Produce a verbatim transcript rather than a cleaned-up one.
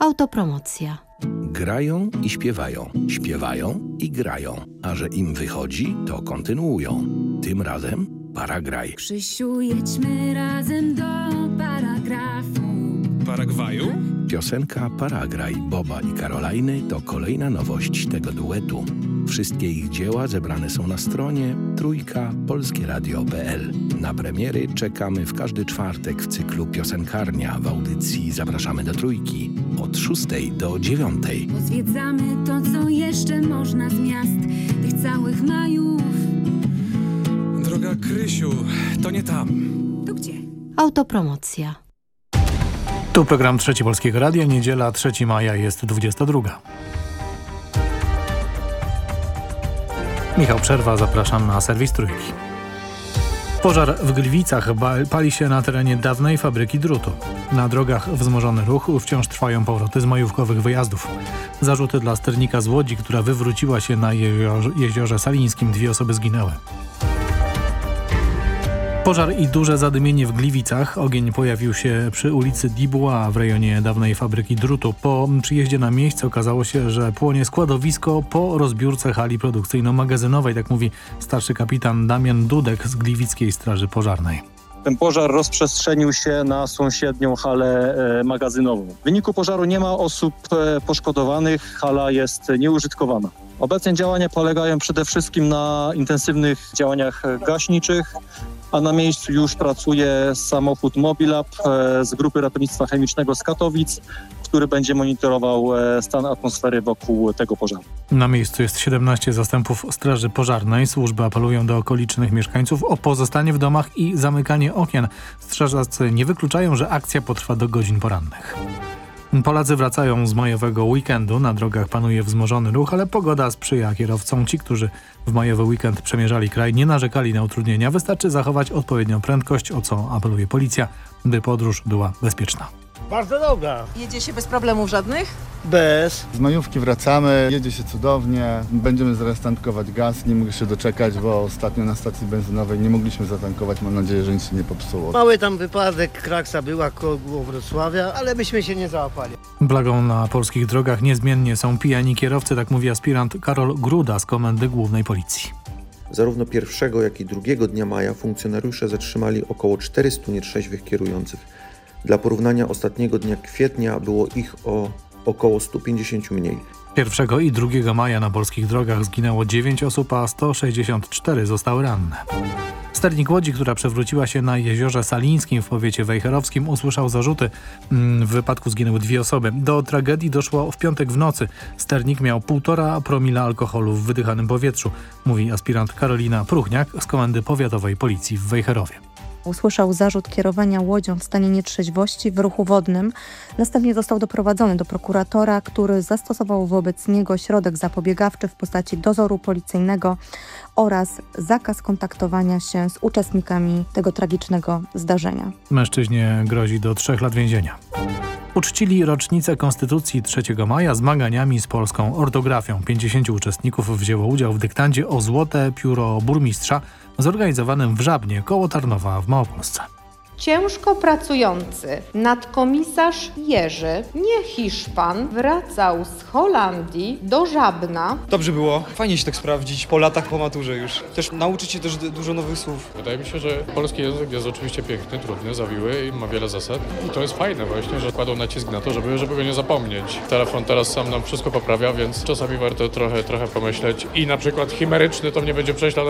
Autopromocja. Grają i śpiewają, śpiewają i grają, a że im wychodzi, to kontynuują. Tym razem Paragraj. Krzysiu, jedźmy razem do Paragrafu. Paragwaju? Piosenka Paragraj Boba i Karolajny to kolejna nowość tego duetu. Wszystkie ich dzieła zebrane są na stronie trójka polskie radio kropka pe el. Na premiery czekamy w każdy czwartek w cyklu Piosenkarnia w audycji Zapraszamy do Trójki od szóstej do dziewiątej. Pozwiedzamy to, co jeszcze można z miast tych całych majów. Droga Krysiu, to nie tam. To gdzie? Autopromocja. Tu program Trzeci Polskiego Radia, niedziela trzeciego maja, jest dwudziesta druga. Michał Przerwa, zapraszam na serwis Trójki. Pożar w Gliwicach pali się na terenie dawnej fabryki drutu. Na drogach wzmożony ruch, wciąż trwają powroty z majówkowych wyjazdów. Zarzuty dla sternika z Łodzi, która wywróciła się na jeziorze, jeziorze Salińskim. Dwie osoby zginęły. Pożar i duże zadymienie w Gliwicach. Ogień pojawił się przy ulicy Dubois w rejonie dawnej fabryki drutu. Po przyjeździe na miejsce okazało się, że płonie składowisko po rozbiórce hali produkcyjno-magazynowej, tak mówi starszy kapitan Damian Dudek z Gliwickiej Straży Pożarnej. Ten pożar rozprzestrzenił się na sąsiednią halę e, magazynową. W wyniku pożaru nie ma osób e, poszkodowanych, hala jest nieużytkowana. Obecnie działania polegają przede wszystkim na intensywnych działaniach gaśniczych, a na miejscu już pracuje samochód Mobilab e, z Grupy Ratownictwa Chemicznego z Katowic, który będzie monitorował e, stan atmosfery wokół tego pożaru. Na miejscu jest siedemnaście zastępów Straży Pożarnej. Służby apelują do okolicznych mieszkańców o pozostanie w domach i zamykanie okien. Strażacy nie wykluczają, że akcja potrwa do godzin porannych. Polacy wracają z majowego weekendu. Na drogach panuje wzmożony ruch, ale pogoda sprzyja kierowcom. Ci, którzy w majowy weekend przemierzali kraj, nie narzekali na utrudnienia. Wystarczy zachować odpowiednią prędkość, o co apeluje policja, by podróż była bezpieczna. Bardzo dobra. Jedzie się bez problemów żadnych? Bez. Z majówki wracamy, jedzie się cudownie. Będziemy zaraz tankować gaz, nie mogę się doczekać, bo ostatnio na stacji benzynowej nie mogliśmy zatankować. Mam nadzieję, że nic się nie popsuło. Mały tam wypadek, kraksa była koło Wrocławia, ale myśmy się nie załapali. Plagą na polskich drogach niezmiennie są pijani kierowcy, tak mówi aspirant Karol Gruda z Komendy Głównej Policji. Zarówno pierwszego, jak i drugiego dnia maja funkcjonariusze zatrzymali około czterystu nietrzeźwych kierujących. Dla porównania ostatniego dnia kwietnia było ich o około stu pięćdziesięciu mniej. Pierwszego i drugiego maja na polskich drogach zginęło dziewięć osób, a sto sześćdziesiąt cztery zostały ranne. Sternik Łodzi, która przewróciła się na jeziorze Salińskim w powiecie wejherowskim, usłyszał zarzuty. W wypadku zginęły dwie osoby. Do tragedii doszło w piątek w nocy. Sternik miał półtora promila alkoholu w wydychanym powietrzu, mówi aspirant Karolina Pruchniak z Komendy Powiatowej Policji w Wejherowie. Usłyszał zarzut kierowania łodzią w stanie nietrzeźwości w ruchu wodnym. Następnie został doprowadzony do prokuratora, który zastosował wobec niego środek zapobiegawczy w postaci dozoru policyjnego oraz zakaz kontaktowania się z uczestnikami tego tragicznego zdarzenia. Mężczyźnie grozi do trzech lat więzienia. Uczcili rocznicę Konstytucji trzeciego maja zmaganiami z polską ortografią. pięćdziesięciu uczestników wzięło udział w dyktandzie o Złote Pióro Burmistrza zorganizowanym w Żabnie koło Tarnowa w Małopolsce. Ciężko pracujący nadkomisarz Jerzy, nie Hiszpan, wracał z Holandii do Żabna. Dobrze było, fajnie się tak sprawdzić po latach, po maturze już. Też nauczyć się też dużo nowych słów. Wydaje mi się, że polski język jest oczywiście piękny, trudny, zawiły i ma wiele zasad. I to jest fajne właśnie, że kładą nacisk na to, żeby, żeby go nie zapomnieć. Telefon teraz sam nam wszystko poprawia, więc czasami warto trochę, trochę pomyśleć. I na przykład chimeryczny to mnie będzie prześladował